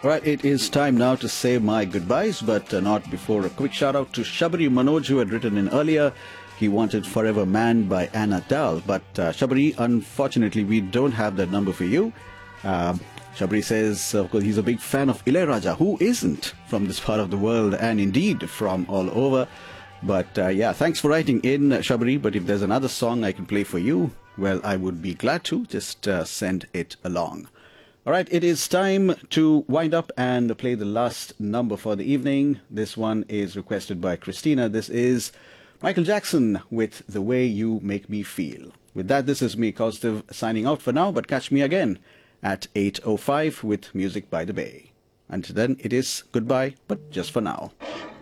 Right, it is time now to say my goodbyes, but not before a quick shout out to Shabari Manoj, who had written in earlier. He wanted Forever Man by Anna Dal, but Shabari, unfortunately, we don't have that number for you. Shabari says, of course, he's a big fan of Ilayaraja. Who isn't from this part of the world, and indeed from all over? But yeah, thanks for writing in, Shabari. But if there's another song I can play for you, well, I would be glad to. Just send it along. All right, it is time to wind up and play the last number for the evening. This one is requested by Christina. This is Michael Jackson with The Way You Make Me Feel. With that, this is me, Kaustav, signing out for now, but catch me again at 8:05 with Music by the Bay. Until then, it is goodbye, but just for now.